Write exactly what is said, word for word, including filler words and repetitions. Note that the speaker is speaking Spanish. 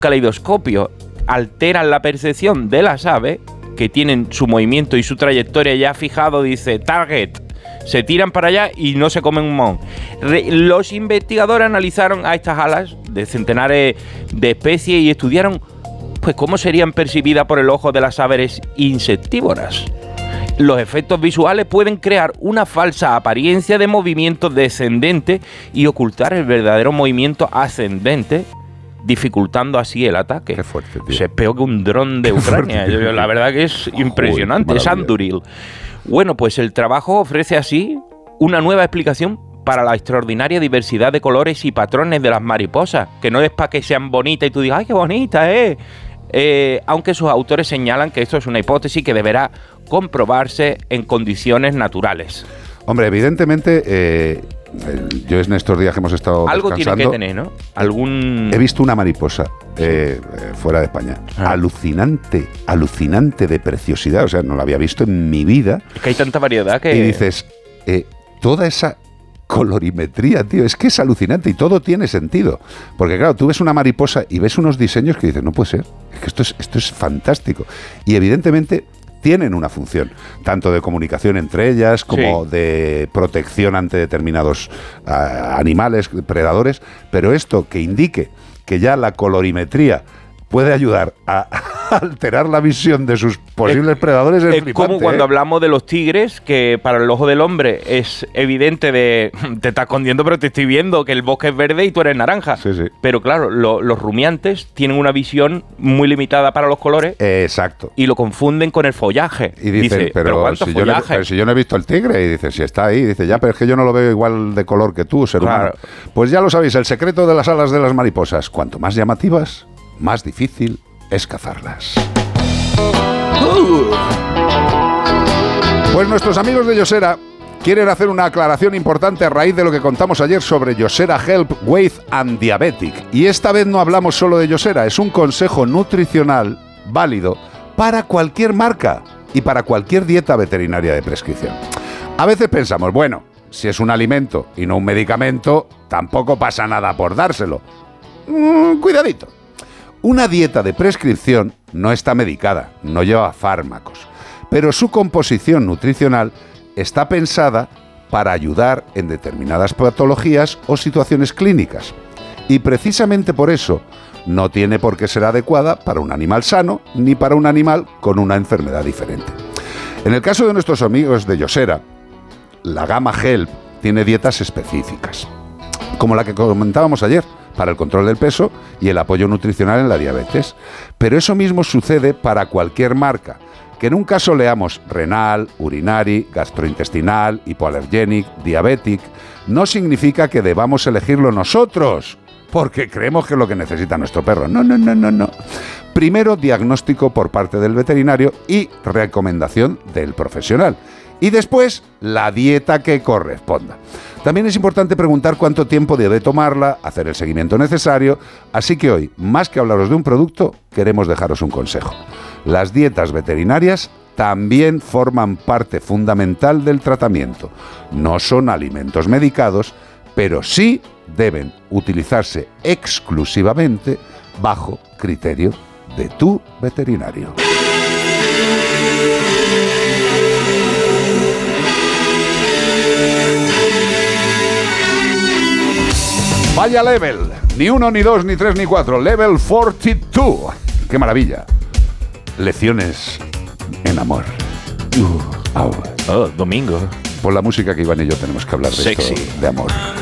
caleidoscopio alteran la percepción de las aves, que tienen su movimiento y su trayectoria ya fijado, dice target, se tiran para allá y no se comen un mon. Re- los investigadores analizaron a estas alas de centenares de especies y estudiaron pues cómo serían percibidas por el ojo de las aves insectívoras. Los efectos visuales pueden crear una falsa apariencia de movimiento descendente y ocultar el verdadero movimiento ascendente, dificultando así el ataque. Qué fuerte, tío. Se es peor que un dron de Ucrania. Yo, yo, la verdad que es impresionante. Uy, es Anduril. Bueno, pues el trabajo ofrece así una nueva explicación para la extraordinaria diversidad de colores y patrones de las mariposas, que no es para que sean bonitas y tú digas, ¡ay, qué bonita, eh! Eh, aunque sus autores señalan que esto es una hipótesis que deberá comprobarse en condiciones naturales. Hombre, evidentemente, eh, yo en estos días que hemos estado algo descansando, tiene que tener, ¿no? Algún... He visto una mariposa eh, eh, fuera de España. Ah. Alucinante, alucinante de preciosidad. O sea, no la había visto en mi vida. Es que hay tanta variedad que... Y dices, eh, toda esa colorimetría, tío, es que es alucinante y todo tiene sentido. Porque claro, tú ves una mariposa y ves unos diseños que dices, no puede ser, es que esto es, esto es fantástico. Y evidentemente tienen una función, tanto de comunicación entre ellas como sí. de protección ante determinados uh, animales, predadores, pero esto que indique que ya la colorimetría puede ayudar a alterar la visión de sus posibles es, predadores es, es flipante, como cuando ¿eh? hablamos de los tigres, que para el ojo del hombre es evidente de te estás escondiendo pero te estoy viendo que el bosque es verde y tú eres naranja. Sí, sí. Pero claro, lo, los rumiantes tienen una visión muy limitada para los colores. Exacto. Y lo confunden con el follaje. Y dicen, dice, pero, pero ¿cuánto si follaje? Yo no, pero si yo no he visto el tigre, y dice, si está ahí, dice, ya, pero es que yo no lo veo igual de color que tú, ser claro. humano. Pues ya lo sabéis, el secreto de las alas de las mariposas, cuanto más llamativas, más difícil es cazarlas. Uh. Pues nuestros amigos de Yosera quieren hacer una aclaración importante a raíz de lo que contamos ayer sobre Yosera Help Weight and Diabetic. Y esta vez no hablamos solo de Yosera, es un consejo nutricional válido para cualquier marca y para cualquier dieta veterinaria de prescripción. A veces pensamos, bueno, si es un alimento y no un medicamento, tampoco pasa nada por dárselo. Mm, cuidadito. Una dieta de prescripción no está medicada, no lleva fármacos, pero su composición nutricional está pensada para ayudar en determinadas patologías o situaciones clínicas. Y precisamente por eso no tiene por qué ser adecuada para un animal sano ni para un animal con una enfermedad diferente. En el caso de nuestros amigos de Yosera, la gama Help tiene dietas específicas, como la que comentábamos ayer, para el control del peso y el apoyo nutricional en la diabetes. Pero eso mismo sucede para cualquier marca, que en un caso leamos renal, urinari, gastrointestinal, hipoalergenic, diabetic, no significa que debamos elegirlo nosotros, porque creemos que es lo que necesita nuestro perro. No, no, no, no, no. Primero, diagnóstico por parte del veterinario y recomendación del profesional. Y después, la dieta que corresponda. También es importante preguntar cuánto tiempo debe tomarla, hacer el seguimiento necesario. Así que hoy, más que hablaros de un producto, queremos dejaros un consejo. Las dietas veterinarias también forman parte fundamental del tratamiento. No son alimentos medicados, pero sí deben utilizarse exclusivamente bajo criterio de tu veterinario. Vaya level, ni uno, ni dos, ni tres, ni cuatro, level cuarenta y dos. ¡Qué maravilla! Lecciones en amor. Uh, oh, oh, domingo. Por la música que Iván y yo tenemos que hablar de Sexy. esto, de amor.